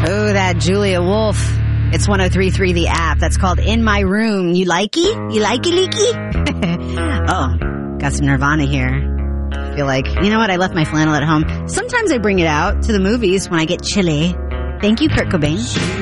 Oh, that Julia Wolf. It's 103.3 the app. That's called In My Room. You likey? You likey leaky? Oh, got some Nirvana here. I feel like, you know what? I left my flannel at home. Sometimes I bring it out to the movies when I get chilly. Thank you, Kurt Cobain.